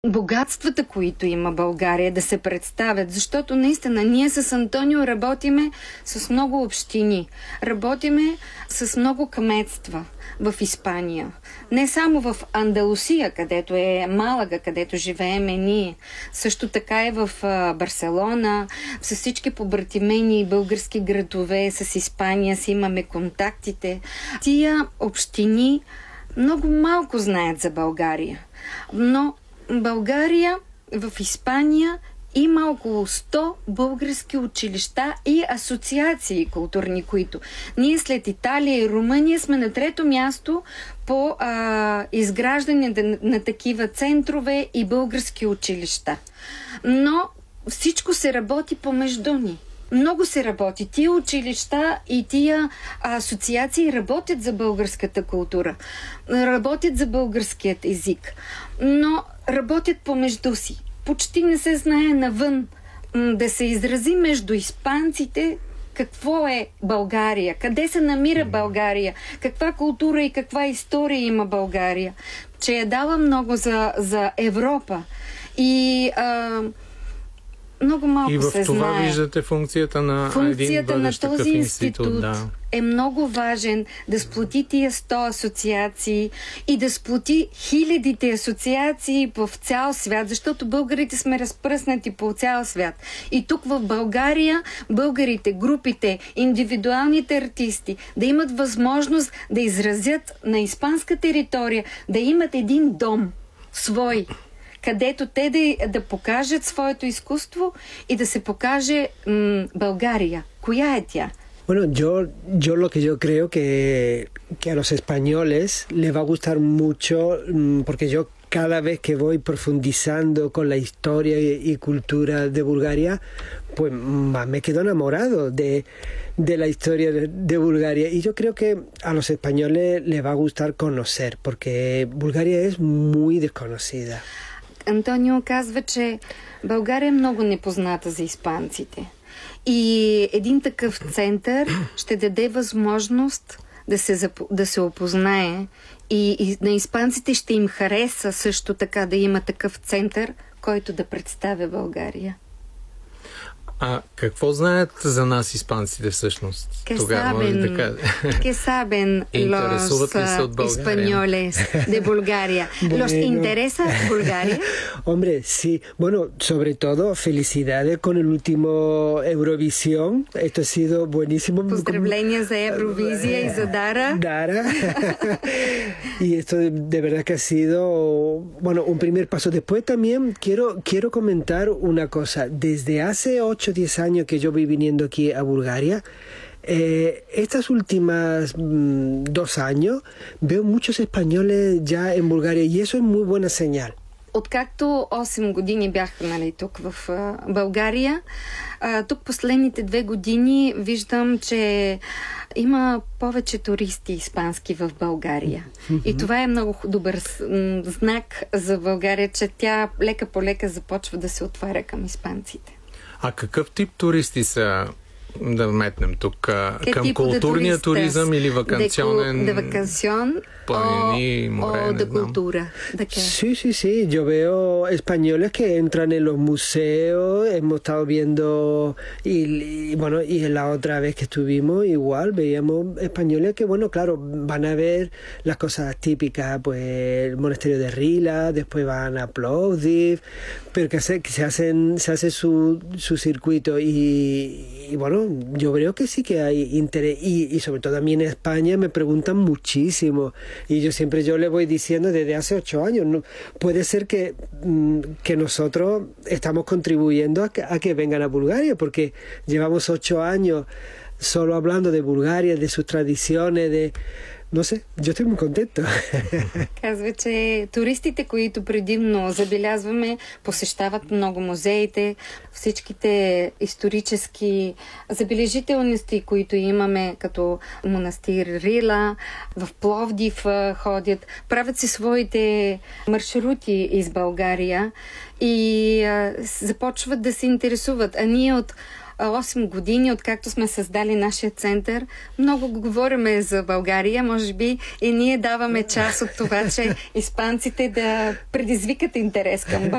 богатствата, които има България, да се представят, защото наистина ние с Антонио работиме с много общини, работиме с много кметства в Испания. Не само в Андалусия, където е Малага, където живееме ние. Също така и в Барселона, с всички побратимени български градове, с Испания си имаме контактите. Тия общини много малко знаят за България. Но България в Испания има около 100 български училища и асоциации културни, които ние след Италия и Румъния сме на трето място по изграждане на такива центрове и български училища. Но всичко се работи помежду ни. Много се работи. Тия училища и тия асоциации работят за българската култура, работят за българският език, но работят помежду си. Почти не се знае навън да се изрази между испанците какво е България, къде се намира България, каква култура и каква история има България, че е дала много за Европа и много малко се знае. И в това виждате функцията на един бъдещ такъв институт. Да. Е много важен да сплоти тия 100 асоциации и да сплоти хилядите асоциации в цял свят, защото българите сме разпръснати по цял свят. И тук в България българите, групите, индивидуалните артисти да имат възможност да изразят на испанска територия, да имат един дом свой, където те да покажат своето изкуство и да се покаже България. Коя е тя? Bueno, yo lo que yo creo que a los españoles les va a gustar mucho, porque yo cada vez que voy profundizando con la historia y cultura de Bulgaria, pues más me quedo enamorado de la historia de Bulgaria. Y yo creo que a los españoles les va a gustar conocer, porque Bulgaria es muy desconocida. Антонио казва, че България е много непозната за испанците. И един такъв център ще даде възможност да се опознае и на испанците ще им хареса също така да има такъв център, който да представя България. А какво знаят за нас испанците всъщност? Тогава може да кажа. ¿Qué saben los españoles de Bulgaria? ¿Los interesa Bulgaria? Hombre, sí. Bueno, sobre todo, felicidades con el último Eurovisión. Esto ha sido buenísimo. Поздравления за Евровизия и за Дара. Dara. Y esto de verdad que ha sido, bueno, un primer paso. Después también quiero comentar una cosa. Desde hace 8-10 años que yo voy viniendo aquí a Bulgaria, estas últimas 2 años veo muchos españoles ya en Bulgaria y eso es muy buena señal. Откакто 8 години бях тук в България, тук последните 2 години виждам, че има повече туристи испански в България. И това е много добър знак за България, че тя лека по лека започва да се отваря към испанците. А какъв тип туристи са, да вметнем тук? Към културния туризъм или вакансионен? De vacación планини, море, o de cultura. Sí. Yo veo españoles que entran en los museos. Hemos estado viendo y en la otra vez que estuvimos igual veíamos españoles que, bueno, claro, van a ver las cosas típicas, pues el monasterio de Rila, después van a Plovdiv, pero que se hace su circuito y bueno, yo creo que sí que hay interés y sobre todo a mí en España me preguntan muchísimo. Y yo le voy diciendo desde hace 8 años, ¿no? Puede ser que nosotros estamos contribuyendo a que vengan a Bulgaria, porque llevamos 8 años solo hablando de Bulgaria, de sus tradiciones, no sé, yo estoy muy contento. Казва, че туристите, които предимно забелязваме, посещават много музеите, всичките исторически забележителности, които имаме, като монастир Рила, в Пловдив ходят, правят си своите маршрути из България и започват да се интересуват. А ние от 8 години, откакто сме създали нашия център, много говориме за България. Може би и ние даваме част от това, че испанците да предизвикат интерес към България.